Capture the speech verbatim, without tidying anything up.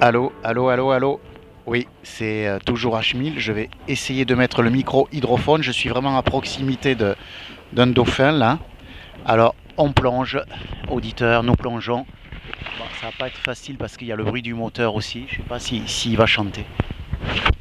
Allô, allô, allô, allô. Oui, c'est euh, toujours H mille. Je vais essayer de mettre le micro hydrophone. Je suis vraiment à proximité de, d'un dauphin là. Alors, on plonge, auditeur, nous plongeons. Bon, ça va pas être facile parce qu'il y a le bruit du moteur aussi. Je sais pas si, s'il va chanter.